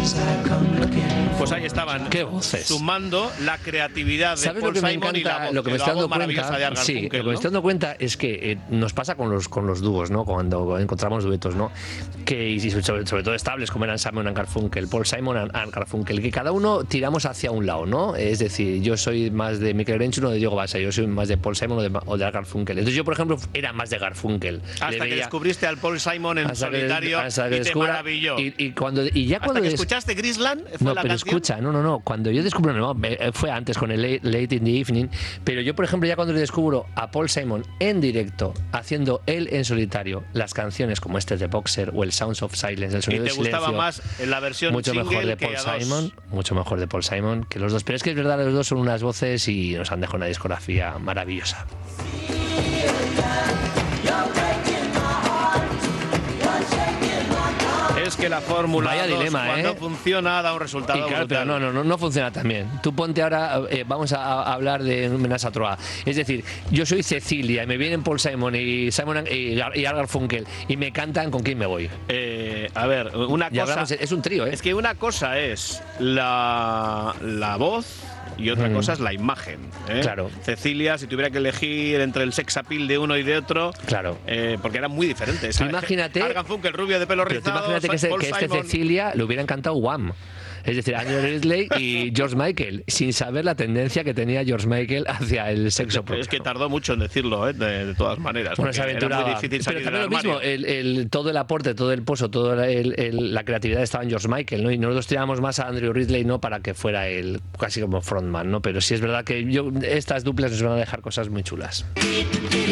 Pues ahí estaban. Qué voces. Sumando la creatividad de Paul Simon y la voz, lo que me estoy dando cuenta, de Art sí, Garfunkel, lo que me estoy dando cuenta es que nos pasa con los dúos, ¿no? Cuando encontramos duetos, ¿no? Que y sobre todo estables como eran Simon and Garfunkel, Paul Simon and Garfunkel, que cada uno tiramos hacia un lado, ¿no? Es decir, yo soy más de Michael Grenchen o de Diego Bassi, yo soy más de Paul Simon o de Art Garfunkel. Entonces yo, por ejemplo, era más de Garfunkel. Hasta que descubriste al Paul Simon en solitario y te maravilló. Cuando escuchaste Grisland, fue no, la pero canción. escucha, no. Cuando yo descubro, fue antes con el Late in the Evening, pero yo, por ejemplo, ya cuando descubro a Paul Simon en directo, haciendo él en solitario las canciones como este de Boxer o el Sounds of Silence, el sonido del silencio. ¿Y te gustaba más en la versión mucho single mejor de Paul Simon, mucho mejor de Paul Simon que los dos? Pero es que es verdad, los dos son unas voces y nos han dejado una discografía maravillosa. Es que la fórmula Vaya 2, dilema, cuando funciona da un resultado y claro, brutal. pero no funciona tan bien. Tú ponte ahora, vamos a hablar de Menace a Trois. Es decir, yo soy Cecilia y me vienen Paul Simon y Art Garfunkel y me cantan, ¿con quién me voy? A ver, una ya cosa... hablamos, es un trío, ¿eh? Es que una cosa es la voz y otra cosa es la imagen, ¿eh? Claro. Cecilia, si tuviera que elegir entre el sex appeal de uno y de otro, claro, porque eran muy diferentes. Imagínate, Art Garfunkel, rubio de pelo rizado, imagínate que este Cecilia le hubiera encantado Wham. Es decir, Andrew Ridgeley y George Michael, sin saber la tendencia que tenía George Michael hacia el sexo propio. Es que tardó mucho en decirlo, de todas maneras. Bueno, se aventuraba. Era muy difícil salir pero también del lo armario. mismo, todo el aporte, todo el pozo, toda la creatividad estaba en George Michael, ¿no? Y nosotros tirábamos más a Andrew Ridgeley, ¿no? Para que fuera él casi como frontman, ¿no? Pero sí es verdad que estas duplas nos van a dejar cosas muy chulas.